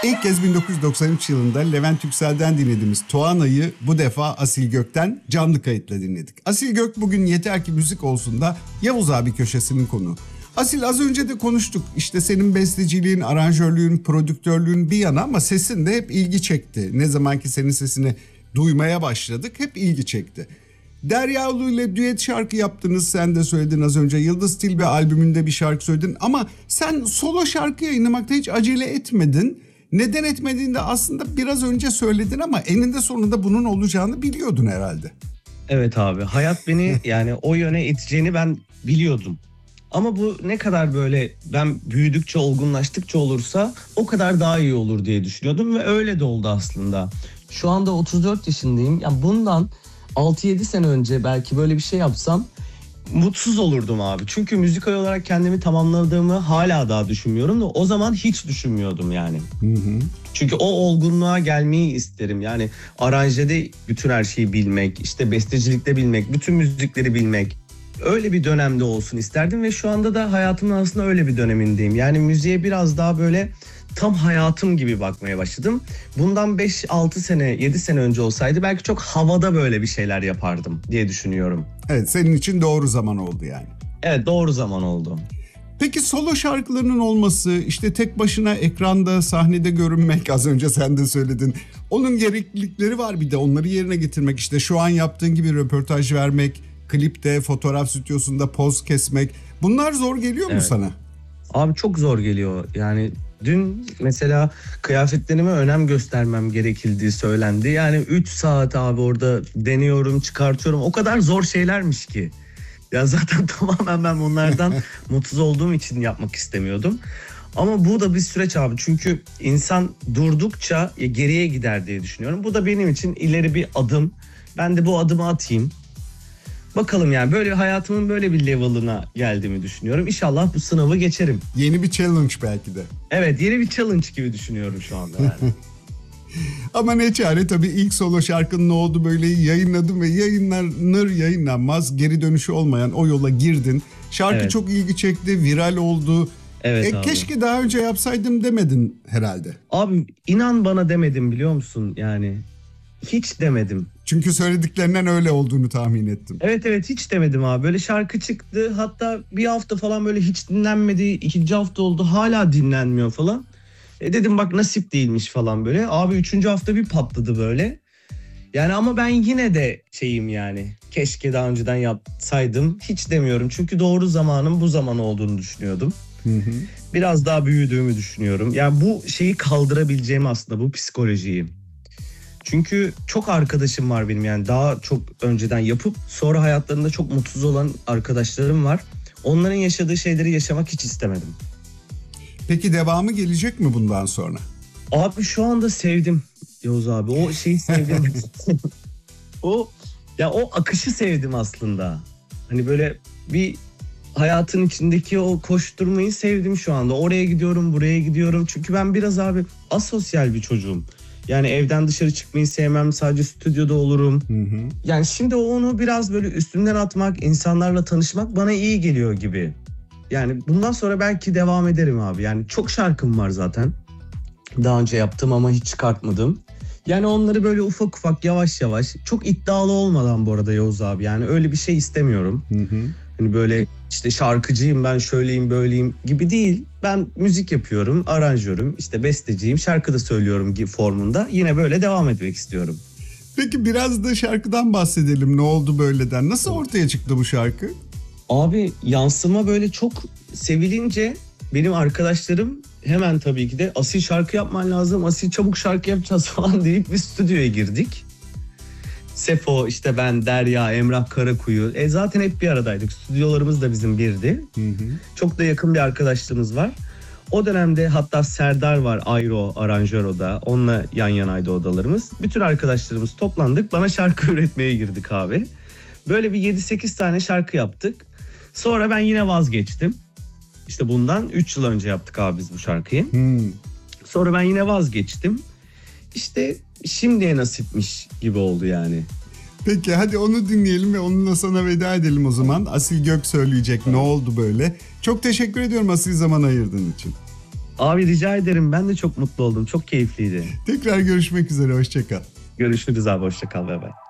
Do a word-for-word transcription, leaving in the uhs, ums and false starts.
İlk kez bin dokuz yüz doksan üç yılında Levent Yüksel'den dinlediğimiz Tuana'yı bu defa Asil Gök'ten canlı kayıtla dinledik. Asil Gök bugün Yeter Ki Müzik Olsun da Yavuz abi köşesinin konuğu. Asil, az önce de konuştuk. İşte senin besteciliğin, aranjörlüğün, prodüktörlüğün bir yana ama sesin de hep ilgi çekti. Ne zaman ki senin sesini duymaya başladık hep ilgi çekti. Derya Ulu ile düet şarkı yaptınız, sen de söyledin az önce. Yıldız Tilbe albümünde bir şarkı söyledin ama sen solo şarkı yayınlamakta hiç acele etmedin. Neden etmediğini de aslında biraz önce söyledin ama eninde sonunda bunun olacağını biliyordun herhalde. Evet abi, hayat beni yani o yöne iteceğini ben biliyordum. Ama bu ne kadar böyle ben büyüdükçe, olgunlaştıkça olursa o kadar daha iyi olur diye düşünüyordum ve öyle de oldu aslında. Şu anda otuz dört yaşındayım. Yani bundan altı yedi sene önce belki böyle bir şey yapsam mutsuz olurdum abi. Çünkü müzikal olarak kendimi tamamladığımı hala daha düşünmüyorum da o zaman hiç düşünmüyordum yani. Hı hı. Çünkü o olgunluğa gelmeyi isterim. Yani aranjede bütün her şeyi bilmek, işte bestecilikte bilmek, bütün müzikleri bilmek. Öyle bir dönemde olsun isterdim ve şu anda da hayatımın aslında öyle bir dönemindeyim. Yani müziğe biraz daha böyle tam hayatım gibi bakmaya başladım. Bundan beş altı sene, yedi sene önce olsaydı belki çok havada böyle bir şeyler yapardım diye düşünüyorum. Evet, senin için doğru zaman oldu yani. Evet, doğru zaman oldu. Peki solo şarkılarının olması, işte tek başına ekranda, sahnede görünmek, az önce sen de söyledin. Onun gereklilikleri var, bir de onları yerine getirmek. İşte şu an yaptığın gibi röportaj vermek, klipte, fotoğraf stüdyosunda poz kesmek. Bunlar zor geliyor mu evet. sana? Abi çok zor geliyor. Yani dün mesela kıyafetlerime önem göstermem gerekildiği söylendi. Yani üç saat abi orada deniyorum, çıkartıyorum. O kadar zor şeylermiş ki. Ya zaten tamamen ben bunlardan mutsuz olduğum için yapmak istemiyordum. Ama bu da bir süreç abi. Çünkü insan durdukça geriye gider diye düşünüyorum. Bu da benim için ileri bir adım. Ben de bu adımı atayım. Bakalım yani böyle hayatımın böyle bir level'ına geldiğimi düşünüyorum. İnşallah bu sınavı geçerim. Yeni bir challenge belki de. Evet, yeni bir challenge gibi düşünüyorum şu anda yani. Ama ne çare, tabii ilk solo şarkının ne oldu böyle yayınladım ve yayınlanır yayınlanmaz geri dönüşü olmayan o yola girdin. Şarkı evet. Çok ilgi çekti, viral oldu. Evet e, abi. Keşke daha önce yapsaydım demedin herhalde. Abi inan bana demedim, biliyor musun yani. Hiç demedim. Çünkü söylediklerinden öyle olduğunu tahmin ettim. Evet evet hiç demedim abi. Böyle şarkı çıktı, hatta bir hafta falan böyle hiç dinlenmedi. İkinci hafta oldu, hala dinlenmiyor falan. E dedim bak nasip değilmiş falan böyle. Abi üçüncü hafta bir patladı böyle. Yani ama ben yine de şeyim yani. Keşke daha önceden yapsaydım. Hiç demiyorum. Çünkü doğru zamanın bu zaman olduğunu düşünüyordum. Hı hı. Biraz daha büyüdüğümü düşünüyorum. Yani bu şeyi kaldırabileceğim aslında, bu psikolojiyi. Çünkü çok arkadaşım var benim, yani daha çok önceden yapıp sonra hayatlarında çok mutsuz olan arkadaşlarım var. Onların yaşadığı şeyleri yaşamak hiç istemedim. Peki devamı gelecek mi bundan sonra? Abi şu anda sevdim Yavuz abi. O şeyi sevdim. o ya o akışı sevdim aslında. Hani böyle bir hayatın içindeki o koşturmayı sevdim şu anda. Oraya gidiyorum, buraya gidiyorum. Çünkü ben biraz abi asosyal bir çocuğum. Yani evden dışarı çıkmayı sevmem. Sadece stüdyoda olurum. Hı hı. Yani şimdi onu biraz böyle üstümden atmak, insanlarla tanışmak bana iyi geliyor gibi. Yani bundan sonra belki devam ederim abi. Yani çok şarkım var zaten. Daha önce yaptım ama hiç çıkartmadım. Yani onları böyle ufak ufak, yavaş yavaş, çok iddialı olmadan bu arada Yavuz abi. Yani öyle bir şey istemiyorum. Hı hı. Hani böyle işte şarkıcıyım ben, şöyleyim böyleyim gibi değil. Ben müzik yapıyorum, aranjörüm, işte besteciyim, şarkı da söylüyorum gibi formunda. Yine böyle devam etmek istiyorum. Peki biraz da şarkıdan bahsedelim. Ne oldu böyleden? Nasıl ortaya çıktı bu şarkı? Abi yansıma böyle çok sevilince benim arkadaşlarım hemen tabii ki de Asil şarkı yapman lazım, Asil çabuk şarkı yapacağız falan deyip bir stüdyoya girdik. Sefo, işte ben, Derya, Emrah Karakuyu. E zaten hep bir aradaydık. Stüdyolarımız da bizim birdi. Hı hı. Çok da yakın bir arkadaşlığımız var. O dönemde hatta Serdar var, Ayro, aranjör o da. Onunla yan yanaydı odalarımız. Bütün arkadaşlarımız toplandık. Bana şarkı üretmeye girdik abi. Böyle bir yedi sekiz tane şarkı yaptık. Sonra ben yine vazgeçtim. İşte bundan üç yıl önce yaptık abi biz bu şarkıyı. Hmm. Sonra ben yine vazgeçtim. İşte şimdiye nasipmiş gibi oldu yani. Peki hadi onu dinleyelim ve onunla sana veda edelim o zaman. Asil Gök söyleyecek. Ne oldu böyle? Çok teşekkür ediyorum Asil, zaman ayırdığın için. Abi rica ederim, ben de çok mutlu oldum. Çok keyifliydi. Tekrar görüşmek üzere, hoşça kal. Görüşürüz abi, hoşça kal, bay bay.